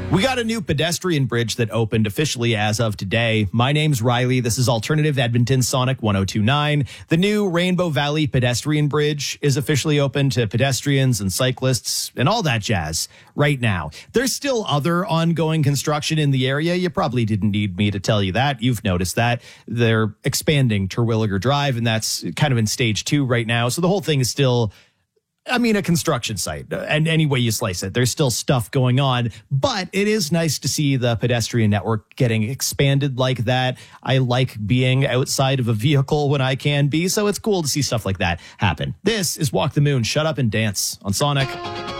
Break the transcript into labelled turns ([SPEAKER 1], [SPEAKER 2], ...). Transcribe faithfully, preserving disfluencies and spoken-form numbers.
[SPEAKER 1] We got a new pedestrian bridge that opened officially as of today. My name's Riley. This is Alternative Edmonton Sonic one oh two point nine. The new Rainbow Valley pedestrian bridge is officially open to pedestrians and cyclists and all that jazz right now. There's still other ongoing construction in the area. You probably didn't need me to tell you that. You've noticed that. They're expanding Terwilliger Drive, and that's kind of in stage two right now. So the whole thing is still, I mean, a construction site, and any way you slice it, there's still stuff going on, but it is nice to see the pedestrian network getting expanded like that. I like being outside of a vehicle when I can be, so it's cool to see stuff like that happen. This is Walk the Moon, Shut Up and Dance on Sonic.